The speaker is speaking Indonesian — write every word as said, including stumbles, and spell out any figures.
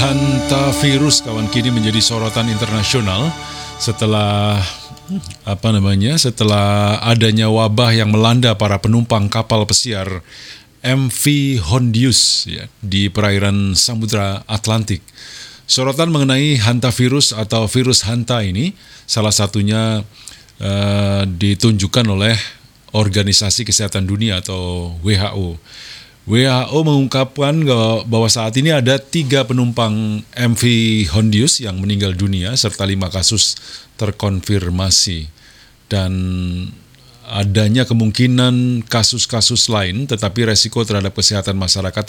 Hantavirus kawan kini menjadi sorotan internasional setelah apa namanya setelah adanya wabah yang melanda para penumpang kapal pesiar M V Hondius ya, di perairan Samudra Atlantik. Sorotan mengenai hantavirus atau virus hanta ini salah satunya uh, ditunjukkan oleh Organisasi Kesehatan Dunia atau W H O. W H O mengungkapkan bahwa saat ini ada tiga penumpang M V Hondius yang meninggal dunia serta lima kasus terkonfirmasi dan adanya kemungkinan kasus-kasus lain, tetapi resiko terhadap kesehatan masyarakat